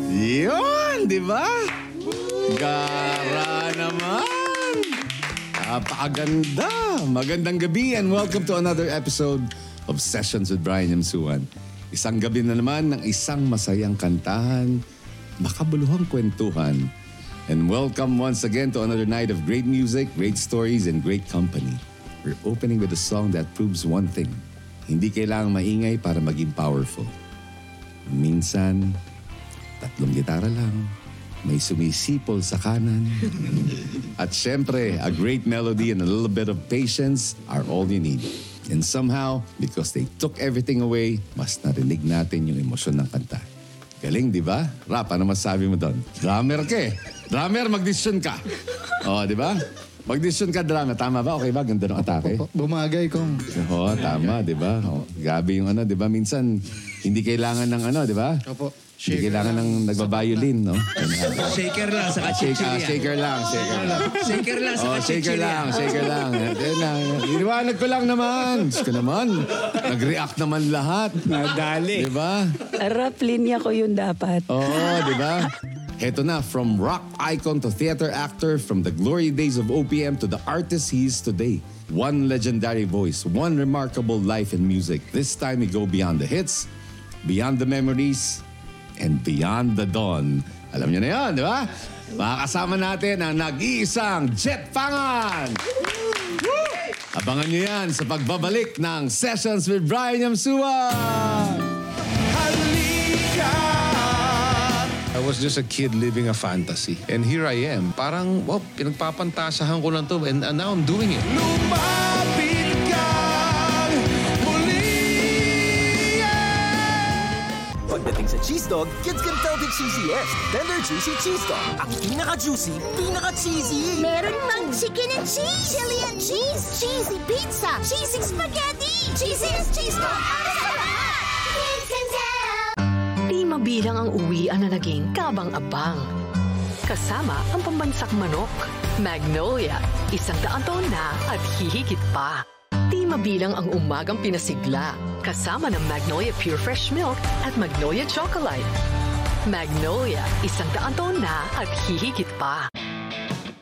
Yun, di ba? Gara naman. Napakaganda. Magandang gabi and welcome to another episode of Sessions with Brian Yamsuan. Isang gabi na naman ng isang masayang kantahan, makabuluhang kwentuhan. And welcome once again to another night of great music, great stories, and great company. We're opening with a song that proves one thing. Hindi kailangang maingay para maging powerful. Minsan, tatlong gitara lang, may sumisipol sa kanan. At syempre, a great melody and a little bit of patience are all you need. And somehow, because they took everything away, mas narinig natin yung emosyon ng kanta. Galing, di ba? Rap, ano masabi mo doon? Drummer ka eh. Drummer, mag-decision ka. O, di ba? Mag-decision ka, drummer. Tama ba? Okay ba? Ganda ng atake. Bumagay kong. Oo, tama, di ba? Gabi yung ano, di ba? Minsan, hindi kailangan ng ano, di ba? Opo. Hindi kailangan ng nagbabayolin, no? Shaker lang sa kachichirya. Shaker lang. Shaker lang sa kachichirya. Shaker lang. Iniwanag ko lang naman. Diyos ko naman. Nag-react naman lahat. Nadali. Di ba? Rap linya ko yun dapat. Oo, di ba? Heto na, from rock icon to theater actor, from the glory days of OPM to the artist he is today. One legendary voice, one remarkable life in music. This time we go beyond the hits, beyond the memories, and beyond the dawn. Alam niyo na yan, di ba? Makakasama natin ang nag-iisang Jet Pangan! Abangan niyo yan sa pagbabalik ng Sessions with Brian Yamsuan! I was just a kid living a fantasy. And here I am. Parang, pinagpapantasahan ko lang to. And now I'm doing it. Lumapit kang muli. Pagdating sa cheese dog, kids can tell the cheesiest. Tender Juicy Cheese Dog. Ang pinaka-juicy, pinaka-cheesy. Meron pang chicken and cheese, chili and cheese, cheesy pizza, cheesy spaghetti, cheesiest cheese dog. Kids can tell. Di mabilang ang uwian na naging kabang-abang. Kasama ang pambansak manok, Magnolia, 100 taon na at hihigit pa. Di mabilang ang umagang pinasigla, kasama ng Magnolia Pure Fresh Milk at Magnolia Chocolate. Magnolia, 100 taon na at hihigit pa.